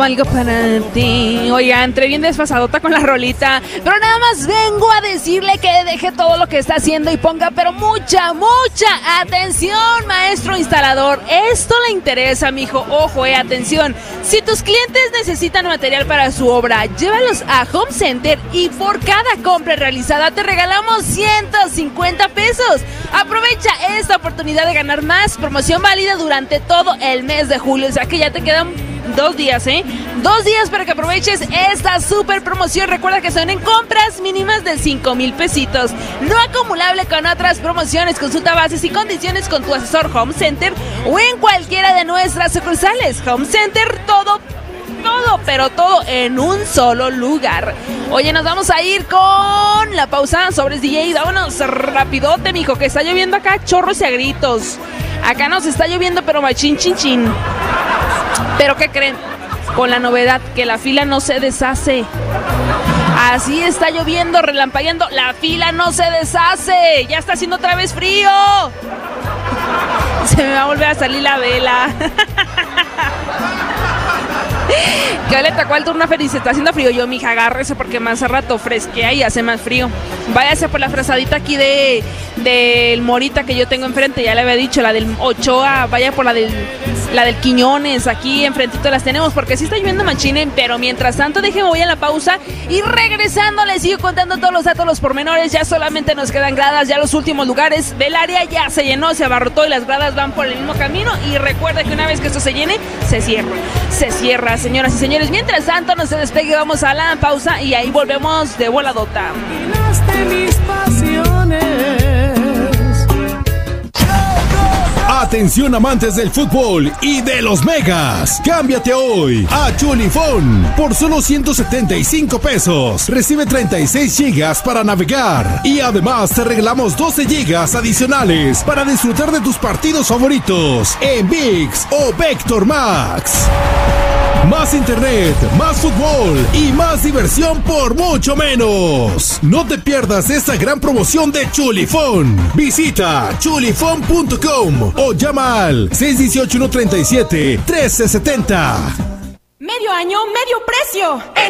Algo para ti. Oiga, entré bien desfasadota con la rolita, pero nada más vengo a decirle que deje todo lo que está haciendo y ponga pero mucha atención, maestro instalador. Esto le interesa, mijo. Ojo, atención. Si tus clientes necesitan material para su obra, llévalos a Home Center y por cada compra realizada te regalamos 150 pesos. Aprovecha esta oportunidad de ganar más. Promoción válida durante todo el mes de julio, o sea que ya te quedan 2 días, 2 días para que aproveches esta super promoción. Recuerda que son en compras mínimas de 5,000 pesitos. No acumulable con otras promociones. Consulta bases y condiciones con tu asesor Home Center o en cualquiera de nuestras sucursales. Home Center, todo en un solo lugar. Oye, nos vamos a ir con la pausa. Sobres DJ, vámonos rapidote, mijo, que está lloviendo acá, chorros y a gritos. Acá nos está lloviendo, pero machín, chin. Pero ¿qué creen? Con la novedad que la fila no se deshace. Así está lloviendo, relampagueando, la fila no se deshace. Ya está haciendo otra vez frío. Se me va a volver a salir la vela. Que le tocó el turno feliz, está haciendo frío. Yo, mija, agárrese porque más a rato fresquea y hace más frío. Váyase por la fresadita aquí del Morita que yo tengo enfrente, ya le había dicho, la del Ochoa. Vaya por la del Quiñones, aquí enfrentito las tenemos, porque sí está lloviendo machine. Pero mientras tanto, déjeme, voy a la pausa y regresando les sigo contando todos los datos, los pormenores. Ya solamente nos quedan gradas, ya los últimos lugares del área ya se llenó, se abarrotó y las gradas van por el mismo camino. Y recuerda que una vez que esto se llene, se cierra, señoras y señores. Mientras tanto, no se despegue, vamos a la pausa y ahí volvemos de voladota. Atención, amantes del fútbol y de los megas. Cámbiate hoy a Chulifón por solo 175 pesos. Recibe 36 gigas para navegar y además te regalamos 12 gigas adicionales para disfrutar de tus partidos favoritos en ViX o Vector Max. Más internet, más fútbol y más diversión por mucho menos. No te pierdas esta gran promoción de Chulifón. Visita chulifón.com o llama al 618-137-1370. Medio año, medio precio.